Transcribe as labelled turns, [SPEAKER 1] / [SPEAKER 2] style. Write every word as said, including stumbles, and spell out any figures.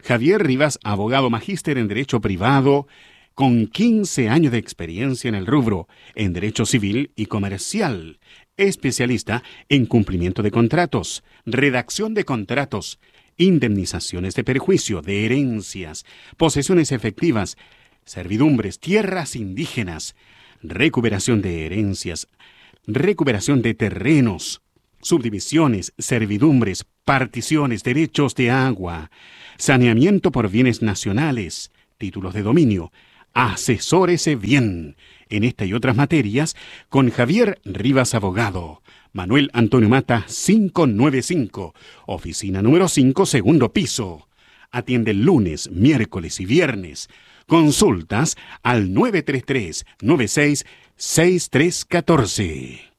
[SPEAKER 1] Javier Rivas, abogado magíster en Derecho Privado, con quince años de experiencia en el rubro, en Derecho Civil y Comercial. Especialista en cumplimiento de contratos, redacción de contratos, indemnizaciones de perjuicio, de herencias, posesiones efectivas, servidumbres, tierras indígenas, recuperación de herencias, recuperación de terrenos, subdivisiones, servidumbres, particiones, derechos de agua, saneamiento por bienes nacionales, títulos de dominio. Asesórese bien en esta y otras materias con Javier Rivas Abogado. Manuel Antonio Mata quinientos noventa y cinco, oficina número cinco, segundo piso. Atiende lunes, miércoles y viernes. Consultas al nueve tres tres, nueve seis, seis tres uno cuatro.